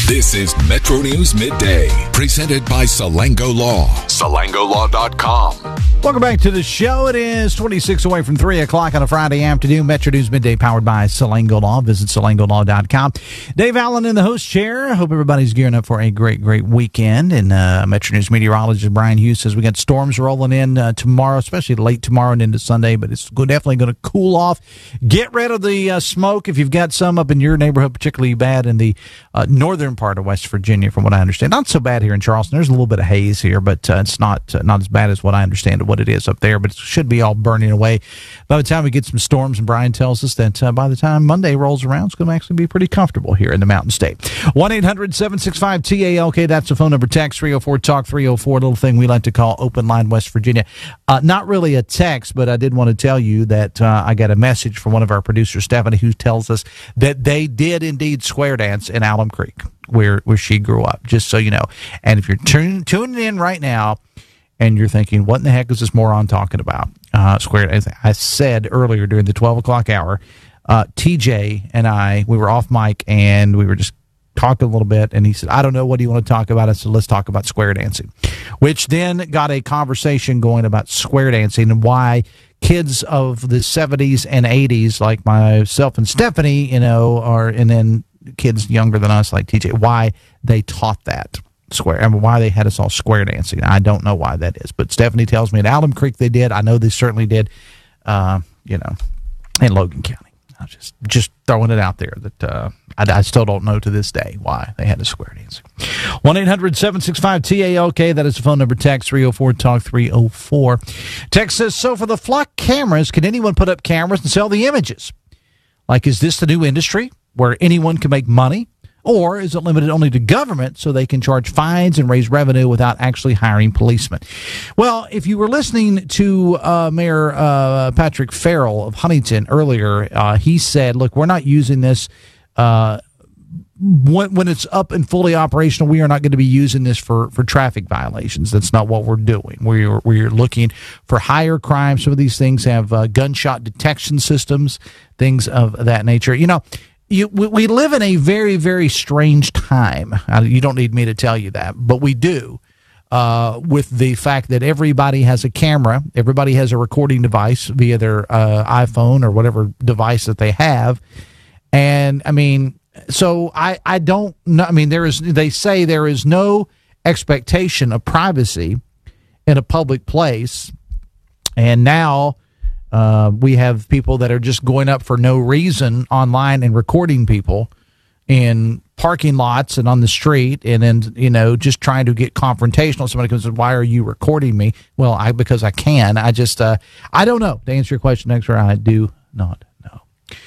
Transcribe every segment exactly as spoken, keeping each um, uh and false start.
This is Metro News Midday, presented by Salango Law. Salango Law dot com. Welcome back to the show. It is twenty-six away from three o'clock on a Friday afternoon. Metro News Midday powered by Salango Law. Visit Salango Law dot com. Dave Allen in the host chair. Hope everybody's gearing up for a great, great weekend. And uh, Metro News meteorologist Brian Hughes says we got storms rolling in uh, tomorrow, especially late tomorrow and into Sunday, but it's definitely going to cool off. Get rid of the uh, smoke if you've got some up in your neighborhood, particularly bad in the uh, northern part of West Virginia, from what I understand. Not so bad here in Charleston. There's a little bit of haze here, but uh, it's not uh, not as bad as what I understand of what it is up there, but it should be all burning away by the time we get some storms. And Brian tells us that uh, by the time Monday rolls around, it's going to actually be pretty comfortable here in the Mountain State. one eight hundred seven six five T A L K, that's the phone number. Text three oh four talk three oh four, little thing we like to call Open Line West Virginia. Uh, not really a text, but I did want to tell you that uh, I got a message from one of our producers, Stephanie, who tells us that they did indeed square dance in Alum Creek, where where she grew up, just so you know. And if you're tun- tuning in right now and you're thinking, what in the heck is this moron talking about? Uh, square dance. I said earlier during the twelve o'clock hour, uh, T J and I, we were off mic and we were just talking a little bit, and he said, I don't know, what do you want to talk about? I said, let's talk about square dancing, which then got a conversation going about square dancing and why kids of the seventies and eighties, like myself and Stephanie, you know, are, and then kids younger than us like T J, why they taught that square, I mean, why they had us all square dancing. I don't know why that is, but Stephanie tells me at Alum Creek they did. I know they certainly did, uh, you know, in Logan County. I was just just throwing it out there that uh, I, I still don't know to this day why they had a square dancing. one eight hundred seven six five T A L K, that is the phone number. Text three oh four talk three oh four. Text says, so for the flock cameras, can anyone put up cameras and sell the images? Like, is this the new industry where anyone can make money? Or is it limited only to government so they can charge fines and raise revenue without actually hiring policemen? Well, if you were listening to uh, Mayor uh, Patrick Farrell of Huntington earlier, uh, he said, look, we're not using this uh, when, when it's up and fully operational. We are not going to be using this for, for traffic violations. That's not what we're doing. We're, we're looking for higher crime. Some of these things have uh, gunshot detection systems, things of that nature. You know, You, we, we live in a very, very strange time. Uh, you don't need me to tell you that, but we do, uh, with the fact that everybody has a camera, everybody has a recording device via their uh, iPhone or whatever device that they have. And, I mean, so I, I don't know. I mean, there is, they say there is no expectation of privacy in a public place. And now Uh, we have people that are just going up for no reason online and recording people in parking lots and on the street, and then, you know, just trying to get confrontational. Somebody comes and says, why are you recording me? Well, I because I can. I just, uh, I don't know. To answer your question, next I do not know.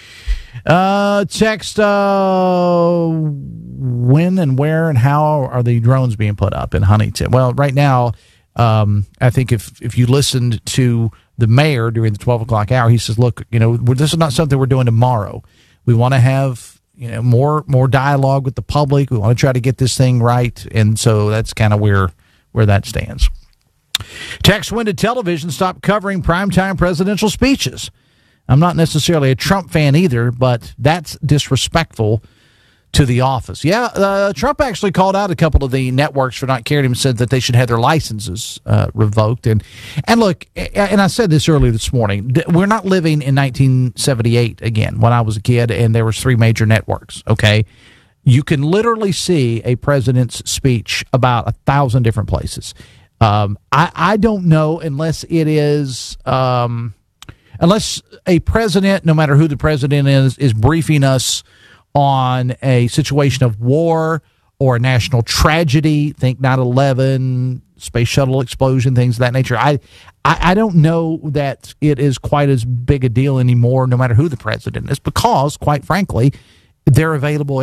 Uh, text, uh, when and where and how are the drones being put up in Huntington? Well, right now, um, I think if, if you listened to the mayor during the twelve o'clock hour, he says, look, you know, this is not something we're doing tomorrow. We want to have, you know, more more dialogue with the public. We want to try to get this thing right. And so that's kind of where where that stands. Text, when did television stop covering primetime presidential speeches? I'm not necessarily a Trump fan either, but that's disrespectful to the office. Yeah, uh, Trump actually called out a couple of the networks for not caring and said that they should have their licenses uh, revoked. And and look, and I said this earlier this morning, we're not living in nineteen seventy-eight again when I was a kid and there was three major networks, okay? You can literally see a president's speech about a thousand different places. Um, I, I don't know unless it is... Um, unless a president, no matter who the president is, is briefing us on a situation of war or a national tragedy, think nine eleven, space shuttle explosion, things of that nature. I, I, I don't know that it is quite as big a deal anymore, no matter who the president is, because, quite frankly, they're available